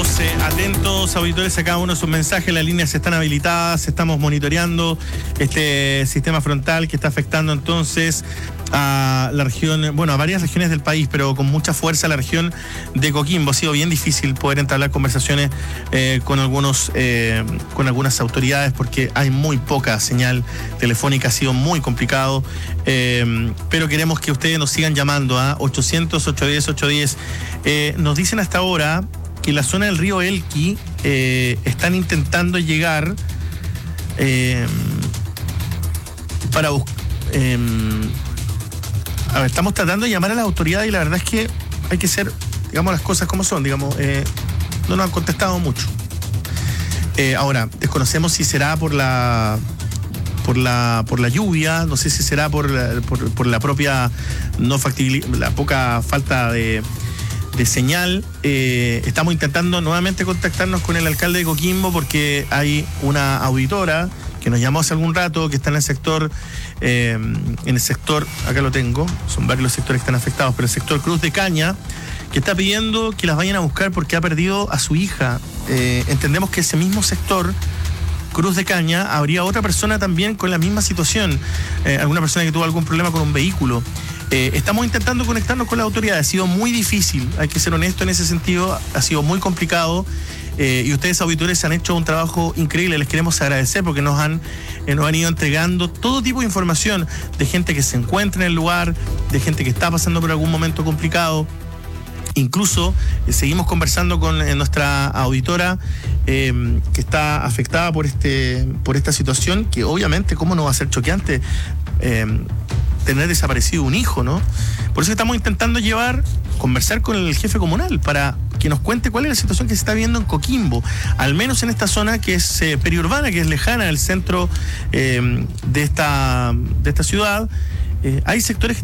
Estamos atentos, auditores, a cada uno de sus mensajes. Las líneas están habilitadas, estamos monitoreando este sistema frontal que está afectando entonces a la región, bueno, a varias regiones del país, pero con mucha fuerza a la región de Coquimbo. Ha sido bien difícil poder entablar conversaciones con algunas autoridades porque hay muy poca señal telefónica, ha sido muy complicado, pero queremos que ustedes nos sigan llamando a 800-810-810. Nos dicen hasta ahora que en la zona del río Elqui están intentando llegar para buscar... A ver, estamos tratando de llamar a las autoridades y la verdad es que hay que ser, digamos, las cosas como son, digamos, no nos han contestado mucho. Ahora, desconocemos si será por la lluvia, no sé si será por la propia la poca falta de señal. Estamos intentando nuevamente contactarnos con el alcalde de Coquimbo porque hay una auditora que nos llamó hace algún rato, que está en el sector, acá lo tengo, son varios los sectores que están afectados, pero el sector Cruz de Caña, que está pidiendo que las vayan a buscar porque ha perdido a su hija. Entendemos que ese mismo sector, Cruz de Caña, habría otra persona también con la misma situación, alguna persona que tuvo algún problema con un vehículo. Estamos intentando conectarnos con las autoridades, ha sido muy difícil, hay que ser honesto en ese sentido, ha sido muy complicado. Y ustedes, auditores, han hecho un trabajo increíble, les queremos agradecer porque nos han ido entregando todo tipo de información de gente que se encuentra en el lugar, de gente que está pasando por algún momento complicado. Incluso seguimos conversando con nuestra auditora que está afectada por esta situación, que obviamente, ¿cómo no va a ser choqueante tener desaparecido un hijo, ¿no? Por eso estamos intentando conversar con el jefe comunal para que nos cuente cuál es la situación que se está viendo en Coquimbo, al menos en esta zona que es periurbana, que es lejana del centro de esta ciudad. Hay sectores que